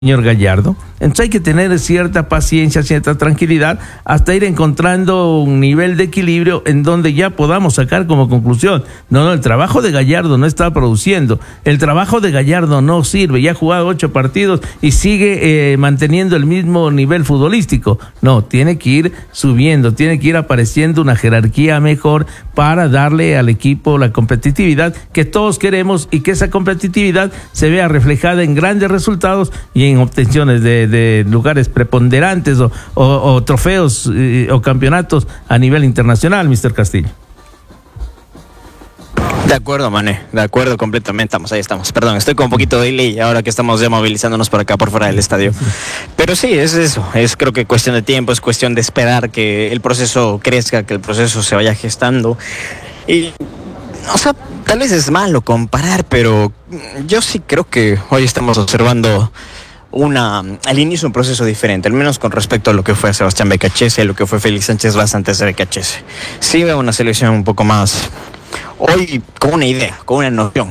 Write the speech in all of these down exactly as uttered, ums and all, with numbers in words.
señor Gallardo. Entonces hay que tener cierta paciencia, cierta tranquilidad, hasta ir encontrando un nivel de equilibrio en donde ya podamos sacar como conclusión, no, no, el trabajo de Gallardo no está produciendo, el trabajo de Gallardo no sirve, ya ha jugado ocho partidos y sigue eh, manteniendo el mismo nivel futbolístico. No, tiene que ir subiendo, tiene que ir apareciendo una jerarquía mejor para darle al equipo la competitividad que todos queremos y que esa competitividad se vea reflejada en grandes resultados y en en obtenciones de, de lugares preponderantes o, o, o trofeos eh, o campeonatos a nivel internacional, mister Castillo. De acuerdo, Mané, de acuerdo completamente, estamos, ahí estamos. Perdón, estoy con un poquito de delay ahora que estamos ya movilizándonos por acá, por fuera del estadio. Pero sí, es eso, es creo que cuestión de tiempo, es cuestión de esperar que el proceso crezca, que el proceso se vaya gestando. Y, o sea, tal vez es malo comparar, pero yo sí creo que hoy estamos observando una al inicio un proceso diferente, al menos con respecto a lo que fue Sebastián Becachese, lo que fue Félix Sánchez Vaz antes de Becachese. Sí veo una selección un poco más, hoy con una idea, con una noción,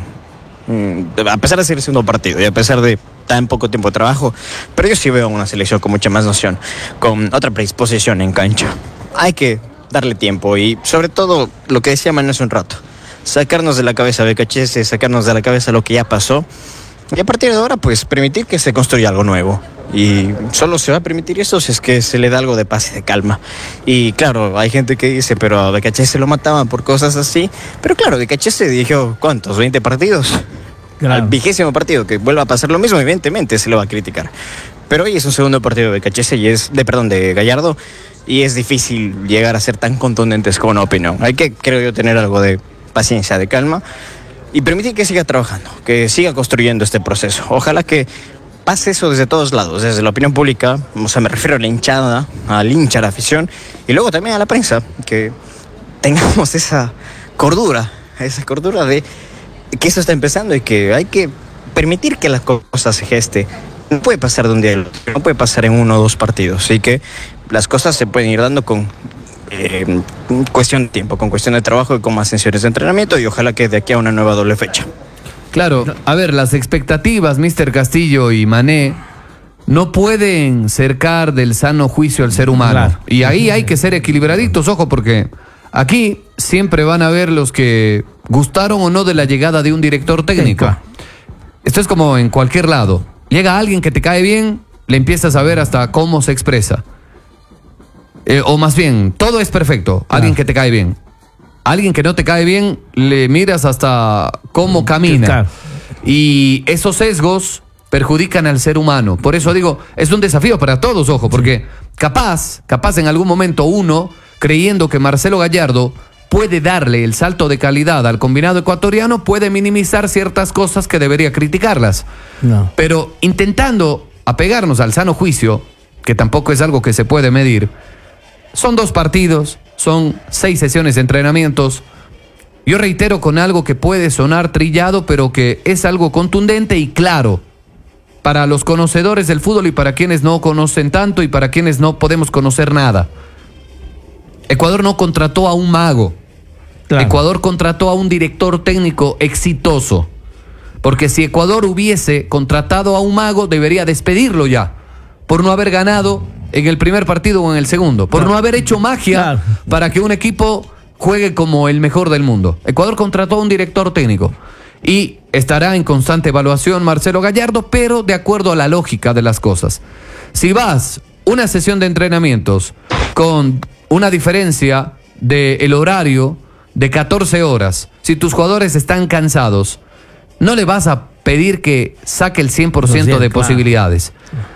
a pesar de ser el segundo partido y a pesar de tan poco tiempo de trabajo, pero yo sí veo una selección con mucha más noción, con otra predisposición en cancha. Hay que darle tiempo y sobre todo lo que decía Manuel hace un rato, sacarnos de la cabeza Becachese, sacarnos de la cabeza lo que ya pasó. Y a partir de ahora, pues, permitir que se construya algo nuevo. Y solo se va a permitir eso si es que se le da algo de paz y de calma. Y claro, hay gente que dice, pero a Becachese lo mataban por cosas así. Pero claro, Becachese dijo, ¿cuántos? ¿veinte partidos? Claro. Al vigésimo partido que vuelva a pasar lo mismo, evidentemente se le va a criticar. Pero hoy es un segundo partido de Becachese y es, de perdón, de Gallardo. Y es difícil llegar a ser tan contundentes con una opinión. Hay que, creo yo, tener algo de paciencia, de calma. Y permitir que siga trabajando, que siga construyendo este proceso. Ojalá que pase eso desde todos lados, desde la opinión pública, o sea, me refiero a la hinchada, al hincha, a la afición, y luego también a la prensa, que tengamos esa cordura, esa cordura de que eso está empezando y que hay que permitir que las cosas se geste. No puede pasar de un día al otro, no puede pasar en uno o dos partidos, y que las cosas se pueden ir dando con Eh, cuestión de tiempo, con cuestión de trabajo y con más sesiones de entrenamiento, y ojalá que de aquí a una nueva doble fecha. Claro, a ver, las expectativas, mister Castillo y Mané, no pueden cercar del sano juicio al ser humano. Claro. Y ahí hay que ser equilibraditos, ojo, porque aquí siempre van a ver los que gustaron o no de la llegada de un director técnico. Esto es como en cualquier lado. Llega alguien que te cae bien, le empiezas a ver hasta cómo se expresa. Eh, o más bien, todo es perfecto. Alguien claro. que te cae bien. Alguien que no te cae bien, le miras hasta cómo camina. Claro. Y esos sesgos perjudican al ser humano. Por eso digo, es un desafío para todos, ojo, porque capaz, capaz en algún momento uno, creyendo que Marcelo Gallardo puede darle el salto de calidad al combinado ecuatoriano, puede minimizar ciertas cosas que debería criticarlas. No. Pero intentando apegarnos al sano juicio, que tampoco es algo que se puede medir, son dos partidos, son seis sesiones de entrenamientos. Yo reitero con algo que puede sonar trillado, pero que es algo contundente y claro para los conocedores del fútbol y para quienes no conocen tanto y para quienes no podemos conocer nada. Ecuador no contrató a un mago. Claro. Ecuador contrató a un director técnico exitoso. Porque si Ecuador hubiese contratado a un mago, debería despedirlo ya, por no haber ganado en el primer partido o en el segundo, por claro. no haber hecho magia claro. para que un equipo juegue como el mejor del mundo. Ecuador contrató a un director técnico y estará en constante evaluación Marcelo Gallardo, pero de acuerdo a la lógica de las cosas. Si vas una sesión de entrenamientos con una diferencia del horario de catorce horas, si tus jugadores están cansados, no le vas a pedir que saque el cien por ciento de posibilidades.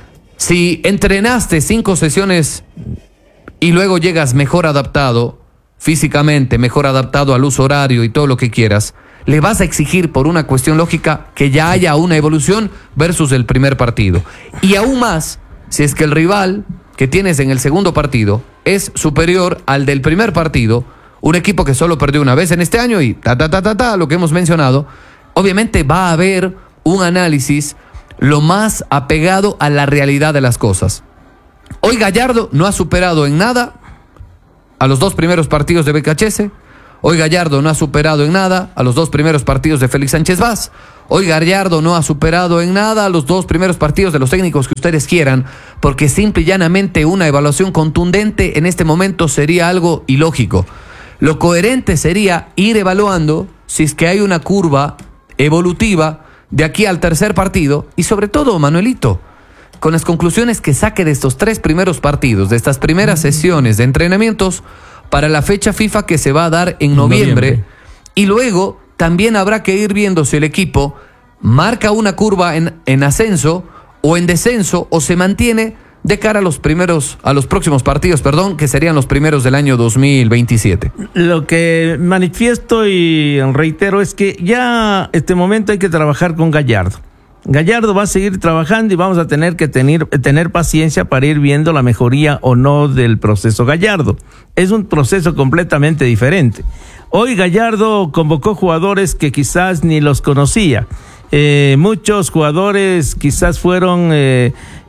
Si entrenaste cinco sesiones y luego llegas mejor adaptado físicamente, mejor adaptado al uso horario y todo lo que quieras, le vas a exigir por una cuestión lógica que ya haya una evolución versus el primer partido. Y aún más, si es que el rival que tienes en el segundo partido es superior al del primer partido, un equipo que solo perdió una vez en este año y ta, ta, ta, ta, ta, lo que hemos mencionado, obviamente va a haber un análisis lo más apegado a la realidad de las cosas. Hoy Gallardo no ha superado en nada a los dos primeros partidos de Becachese. Hoy Gallardo no ha superado en nada a los dos primeros partidos de Félix Sánchez Vaz. Hoy Gallardo no ha superado en nada a los dos primeros partidos de los técnicos que ustedes quieran, porque simple y llanamente una evaluación contundente en este momento sería algo ilógico. Lo coherente sería ir evaluando si es que hay una curva evolutiva de aquí al tercer partido y sobre todo, Manuelito, con las conclusiones que saque de estos tres primeros partidos, de estas primeras sesiones de entrenamientos para la fecha FIFA que se va a dar en noviembre, noviembre. Y luego también habrá que ir viendo si el equipo marca una curva en, en ascenso o en descenso o se mantiene de cara a los primeros, a los próximos partidos, perdón, que serían los primeros del año dos mil veintisiete. Lo que manifiesto y reitero es que ya este momento hay que trabajar con Gallardo. Gallardo va a seguir trabajando y vamos a tener que tener, tener paciencia para ir viendo la mejoría o no del proceso Gallardo. Es un proceso completamente diferente. Hoy Gallardo convocó jugadores que quizás ni los conocía. Eh, muchos jugadores quizás fueron eh,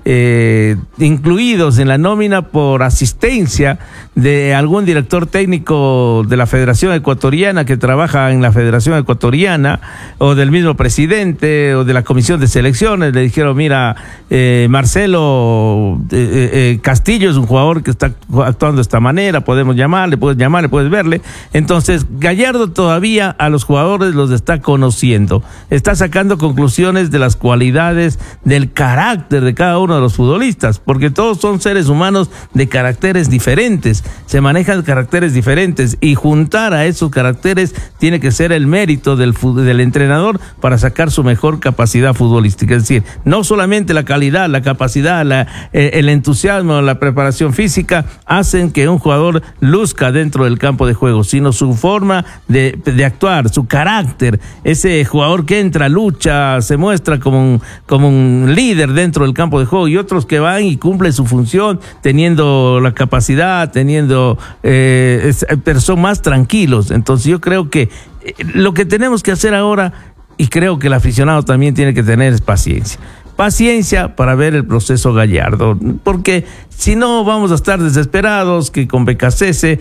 eh, incluidos en la nómina por asistencia de algún director técnico de la Federación Ecuatoriana que trabaja en la Federación Ecuatoriana, o del mismo presidente o de la Comisión de Selecciones. Le dijeron, mira, eh, Marcelo eh, eh, Castillo es un jugador que está actuando de esta manera, podemos llamarle, puedes llamarle, puedes verle. Entonces Gallardo todavía a los jugadores los está conociendo, está sacando conclusiones de las cualidades, del carácter de cada uno de los futbolistas, porque todos son seres humanos de caracteres diferentes, se manejan caracteres diferentes, y juntar a esos caracteres tiene que ser el mérito del, del entrenador para sacar su mejor capacidad futbolística. Es decir, no solamente la calidad, la capacidad, la, eh, el entusiasmo, la preparación física hacen que un jugador luzca dentro del campo de juego, sino su forma de, de actuar, su carácter, ese jugador que entra, lucha, se muestra como un, como un líder dentro del campo de juego, y otros que van y cumplen su función teniendo la capacidad, teniendo eh, es, pero son más tranquilos. Entonces yo creo que eh, lo que tenemos que hacer ahora, y creo que el aficionado también tiene que tener, es paciencia. Paciencia para ver el proceso Gallardo, porque si no vamos a estar desesperados, que con Becasese,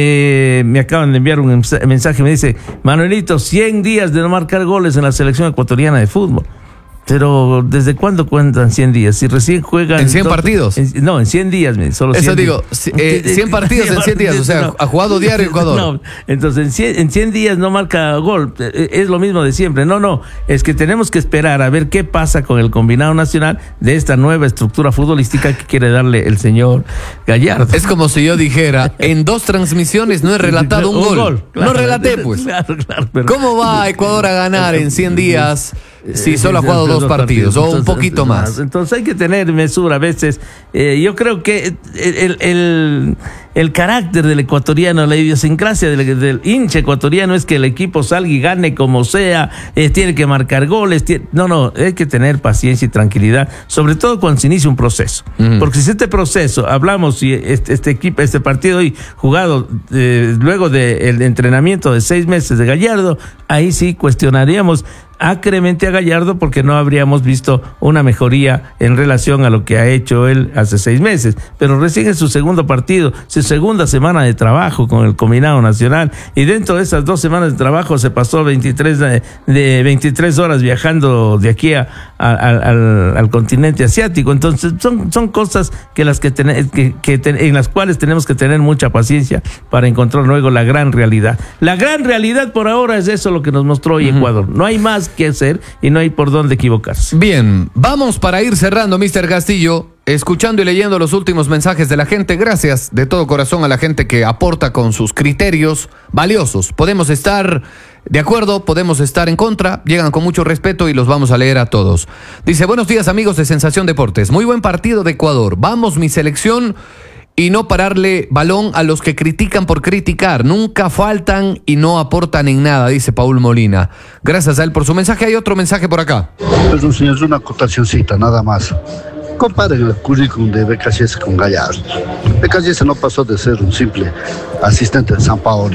eh, me acaban de enviar un mensaje, me dice, Manuelito, cien días de no marcar goles en la selección ecuatoriana de fútbol. Pero, ¿desde cuándo cuentan cien días? Si recién juegan... ¿En cien partidos? En, no, en cien días, solo cien. Eso digo, eh, cien partidos en cien días, o sea, no, ha jugado diario Ecuador. No, entonces en cien, en cien días no marca gol, es lo mismo de siempre. No, no, es que tenemos que esperar a ver qué pasa con el combinado nacional de esta nueva estructura futbolística que quiere darle el señor Gallardo. Es como si yo dijera, en dos transmisiones no he relatado un, un gol. gol claro, no relaté, pues. Claro, claro, pero, ¿cómo va Ecuador a ganar en cien días? Sí, solo ha jugado dos partidos, o un poquito más. Entonces hay que tener mesura a veces. Eh, yo creo que el, el, el carácter del ecuatoriano, la idiosincrasia del, del hincha ecuatoriano es que el equipo salga y gane como sea, eh, tiene que marcar goles. Tiene, no, no, hay que tener paciencia y tranquilidad, sobre todo cuando se inicia un proceso. Uh-huh. Porque si este proceso, hablamos, si este, este equipo, este partido hoy jugado eh, luego del entrenamiento de seis meses de Gallardo, ahí sí cuestionaríamos acremente a Gallardo, porque no habríamos visto una mejoría en relación a lo que ha hecho él hace seis meses. Pero recién en su segundo partido, su segunda semana de trabajo con el combinado nacional, y dentro de esas dos semanas de trabajo se pasó veintitrés, de, de veintitrés horas viajando de aquí a, a, al, al continente asiático. Entonces son, son cosas que las que, ten, que, que ten, en las cuales tenemos que tener mucha paciencia para encontrar luego la gran realidad. La gran realidad por ahora es eso, lo que nos mostró hoy uh-huh. Ecuador. No hay más que hacer y no hay por dónde equivocarse. Bien, vamos para ir cerrando, mister Castillo, escuchando y leyendo los últimos mensajes de la gente. Gracias de todo corazón a la gente que aporta con sus criterios valiosos. Podemos estar de acuerdo, podemos estar en contra, llegan con mucho respeto y los vamos a leer a todos. Dice, buenos días amigos de Sensación Deportes, muy buen partido de Ecuador, vamos mi selección. Y no pararle balón a los que critican por criticar. Nunca faltan y no aportan en nada, dice Paul Molina. Gracias a él por su mensaje. Hay otro mensaje por acá. Es un señor, es una acotacióncita, nada más. Comparen el currículum de Becasese con Gallardo. Becasese no pasó de ser un simple asistente de San Paoli.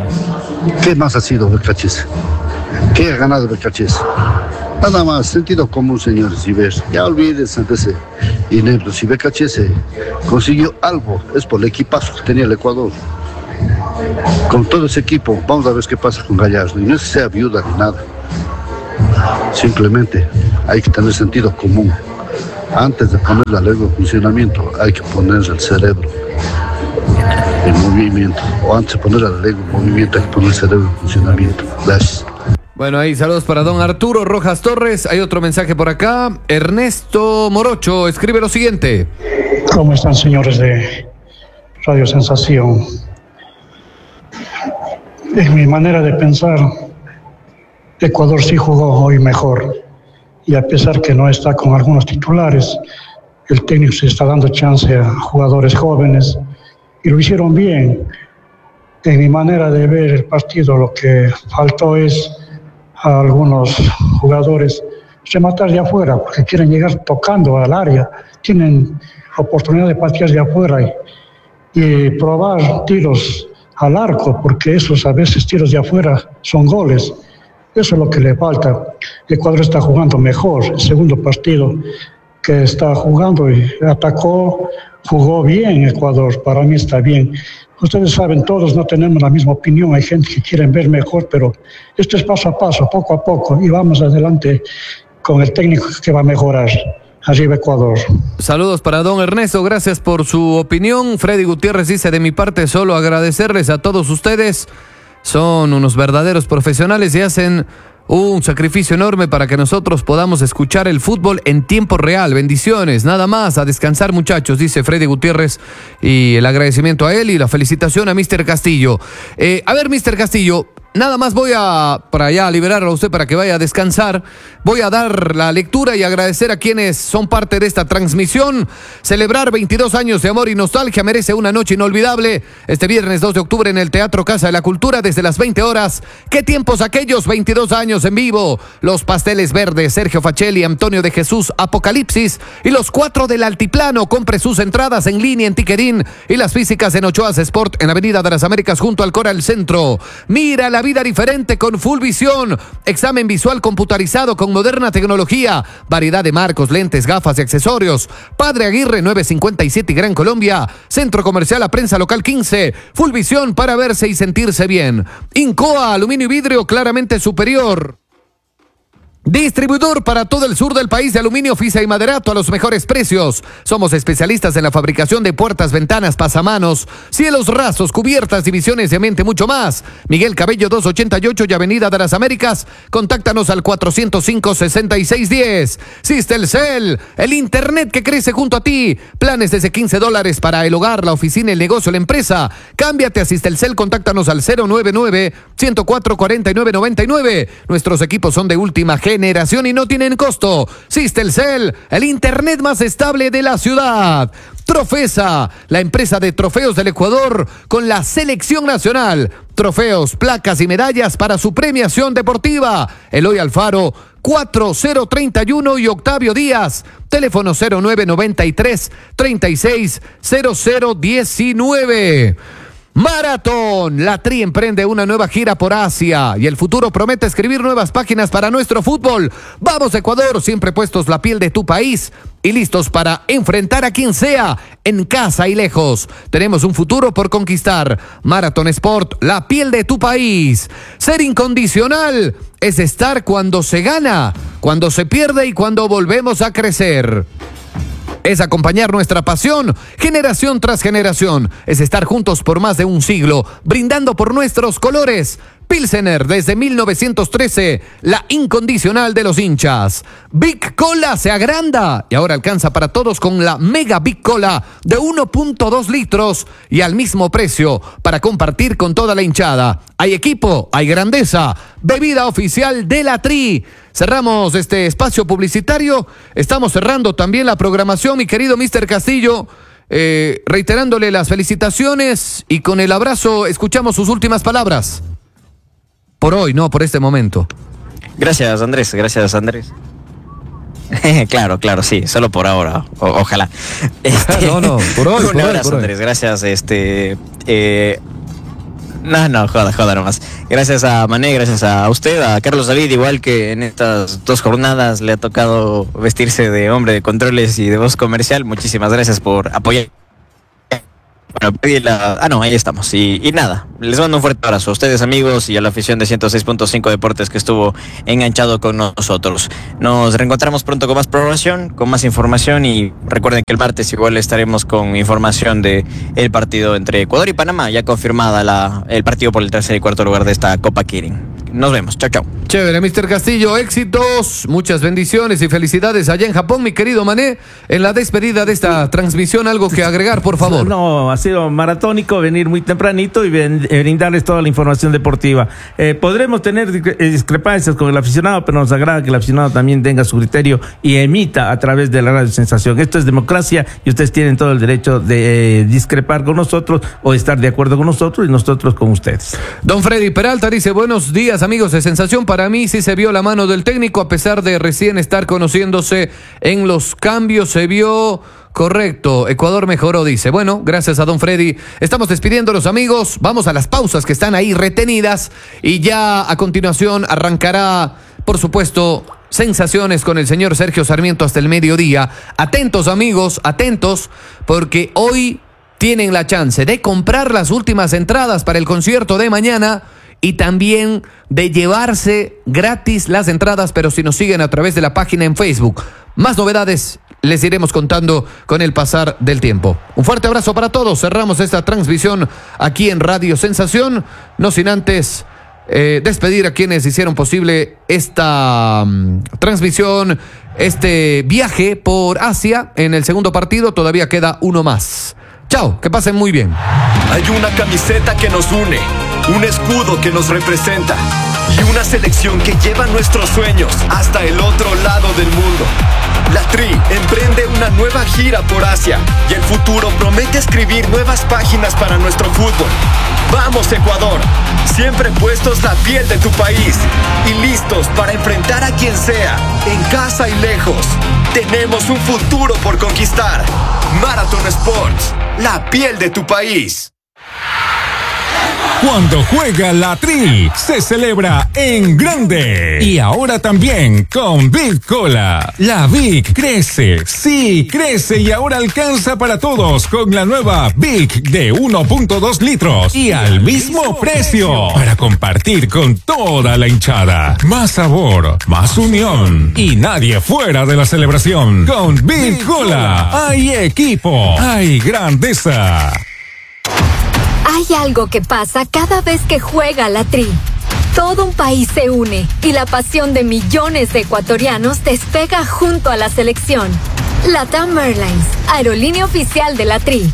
¿Qué más ha sido Becasese? ¿Qué ha ganado Becasese? Nada más, sentido común, señores, y ver, ya olvídense de ese inepto. Si Becasese consiguió algo, es por el equipazo que tenía el Ecuador. con todo ese equipo, vamos a ver qué pasa con Gallardo. Y no es que sea viuda ni nada. Simplemente hay que tener sentido común. Antes de poner la lengua en funcionamiento, hay que poner el cerebro en movimiento. O antes de poner la lengua en movimiento, hay que poner el cerebro en funcionamiento. Gracias. Bueno, ahí saludos para don Arturo Rojas Torres. Hay otro mensaje por acá. Ernesto Morocho escribe lo siguiente. ¿Cómo están, señores de Radio Sensación? En mi manera de pensar, Ecuador sí jugó hoy mejor. Y a pesar que no está con algunos titulares, el técnico se está dando chance a jugadores jóvenes y lo hicieron bien. En mi manera de ver el partido, lo que faltó es a algunos jugadores rematar de afuera, porque quieren llegar tocando al área, tienen oportunidad de patear de afuera y, y probar tiros al arco, porque esos a veces tiros de afuera son goles. Eso es lo que le falta. Ecuador está jugando mejor. El segundo partido que está jugando y atacó, jugó bien Ecuador. Para mí está bien. Ustedes saben, todos no tenemos la misma opinión. Hay gente que quiere ver mejor, pero esto es paso a paso, poco a poco. Y vamos adelante con el técnico que va a mejorar. Arriba Ecuador. Saludos para don Ernesto, gracias por su opinión. Freddy Gutiérrez dice, de mi parte solo agradecerles a todos ustedes. Son unos verdaderos profesionales y hacen un sacrificio enorme para que nosotros podamos escuchar el fútbol en tiempo real. Bendiciones, nada más, a descansar muchachos, dice Freddy Gutiérrez, y el agradecimiento a él y la felicitación a míster Castillo. Eh, a ver, míster Castillo, nada más voy a, para ya liberarlo a usted para que vaya a descansar, voy a dar la lectura y agradecer a quienes son parte de esta transmisión. Celebrar veintidós años de amor y nostalgia merece una noche inolvidable. Este viernes dos de octubre en el Teatro Casa de la Cultura desde las veinte horas. ¿Qué tiempos aquellos? veintidós años en vivo. Los Pasteles Verdes, Sergio Facelli, Antonio de Jesús, Apocalipsis y los Cuatro del Altiplano. Compre sus entradas en línea en Tiquerín y las físicas en Ochoas Sport en Avenida de las Américas junto al Coral Centro. Mira la vida diferente con Full Visión. Examen visual computarizado con moderna tecnología. Variedad de marcos, lentes, gafas y accesorios. Padre Aguirre nueve cincuenta y siete Gran Colombia. Centro Comercial La Prensa Local quince. Full Visión para verse y sentirse bien. Incoa, aluminio y vidrio claramente superior. Distribuidor para todo el sur del país de aluminio, Fisa y Maderato a los mejores precios. Somos especialistas en la fabricación de puertas, ventanas, pasamanos, cielos rasos, cubiertas, divisiones de ambiente, mucho más. Miguel Cabello doscientos ochenta y ocho y Avenida de las Américas. Contáctanos al cuatrocientos cinco, sesenta y seis diez. Sistelcel, el internet que crece junto a ti. Planes desde quince dólares para el hogar, la oficina, el negocio, la empresa. Cámbiate a Sistelcel, contáctanos al cero nueve nueve, ciento cuatro, cuarenta y nueve noventa y nueve. Nuestros equipos son de última generación. generación y no tienen costo. Sistelcel, el internet más estable de la ciudad. Trofesa, la empresa de trofeos del Ecuador con la selección nacional. Trofeos, placas y medallas para su premiación deportiva. Eloy Alfaro, cuatro cero treinta y uno y Octavio Díaz. Teléfono cero nueve noventa y tres, treinta y seis, cero cero diecinueve. Maratón, la Tri emprende una nueva gira por Asia y el futuro promete escribir nuevas páginas para nuestro fútbol. Vamos Ecuador, siempre puestos la piel de tu país y listos para enfrentar a quien sea, en casa y lejos. Tenemos un futuro por conquistar. Maratón Sport, la piel de tu país. Ser incondicional es estar cuando se gana, cuando se pierde y cuando volvemos a crecer. Es acompañar nuestra pasión, generación tras generación. Es estar juntos por más de un siglo, brindando por nuestros colores. Pilsener, desde mil novecientos trece, la incondicional de los hinchas. Big Cola se agranda y ahora alcanza para todos con la Mega Big Cola de uno punto dos litros y al mismo precio para compartir con toda la hinchada. Hay equipo, hay grandeza. Bebida oficial de la Tri. Cerramos este espacio publicitario. Estamos cerrando también la programación, mi querido míster Castillo. Eh, reiterándole las felicitaciones y con el abrazo escuchamos sus últimas palabras. Por hoy, no, por este momento. Gracias, Andrés, gracias, Andrés. Claro, claro, sí, solo por ahora, o, ojalá. Este, no, no, por hoy, un por abrazo, hoy, por Andrés, hoy. gracias, este... Eh, no, no, joda, joda nomás. Gracias a Mané, gracias a usted, a Carlos David, igual que en estas dos jornadas le ha tocado vestirse de hombre de controles y de voz comercial. Muchísimas gracias por apoyar Bueno, pedí la... Ah, no, ahí estamos. Y, y nada, les mando un fuerte abrazo a ustedes, amigos, y a la afición de ciento seis punto cinco Deportes que estuvo enganchado con nosotros. Nos reencontramos pronto con más programación, con más información, y recuerden que el martes igual estaremos con información de el partido entre Ecuador y Panamá, ya confirmada la, el partido por el tercer y cuarto lugar de esta Copa Kirin. Nos vemos, chao, chao. Chévere, mister Castillo, éxitos, muchas bendiciones y felicidades allá en Japón, mi querido Mané. En la despedida de esta transmisión, algo que agregar, por favor. No, ha sido maratónico venir muy tempranito y brindarles toda la información deportiva. Eh, podremos tener discrepancias con el aficionado, pero nos agrada que el aficionado también tenga su criterio y emita a través de la Radio Sensación. Esto es democracia y ustedes tienen todo el derecho de eh, discrepar con nosotros o estar de acuerdo con nosotros y nosotros con ustedes. Don Freddy Peralta dice, buenos días, amigos de Sensación. Para mí sí se vio la mano del técnico, a pesar de recién estar conociéndose en los cambios, se vio correcto. Ecuador mejoró, dice. Bueno, gracias a don Freddy. Estamos despidiéndonos, amigos. Vamos a las pausas que están ahí retenidas y ya a continuación arrancará, por supuesto, Sensaciones con el señor Sergio Sarmiento hasta el mediodía. Atentos, amigos, atentos, porque hoy tienen la chance de comprar las últimas entradas para el concierto de mañana y también de llevarse gratis las entradas, pero si nos siguen a través de la página en Facebook. Más novedades les iremos contando con el pasar del tiempo. Un fuerte abrazo para todos. Cerramos esta transmisión aquí en Radio Sensación, no sin antes eh, despedir a quienes hicieron posible esta um, transmisión, este viaje por Asia. En el segundo partido todavía queda uno más. Chao, que pasen muy bien. Hay una camiseta que nos une, un escudo que nos representa y una selección que lleva nuestros sueños hasta el otro lado del mundo. La Tri emprende una nueva gira por Asia y el futuro promete escribir nuevas páginas para nuestro fútbol. ¡Vamos, Ecuador! Siempre puestos la piel de tu país y listos para enfrentar a quien sea, en casa y lejos. Tenemos un futuro por conquistar. Marathon Sports, la piel de tu país. Cuando juega la Tri, se celebra en grande. Y ahora también con Big Cola. La Big crece, sí, crece y ahora alcanza para todos con la nueva Big de uno punto dos litros y al mismo precio. Para compartir con toda la hinchada. Más sabor, más unión y nadie fuera de la celebración. Con Big Cola hay equipo, hay grandeza. Hay algo que pasa cada vez que juega la Tri. Todo un país se une y la pasión de millones de ecuatorianos despega junto a la selección. LATAM Airlines, aerolínea oficial de la Tri.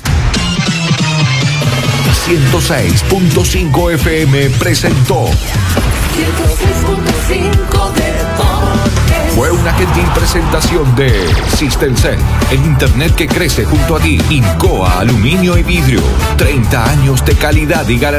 ciento seis punto cinco F M presentó ciento seis punto cinco Deportes. Fue una gentil presentación de Systemcel, el internet que crece junto a ti. Incoa Aluminio y Vidrio, treinta años de calidad y garantía.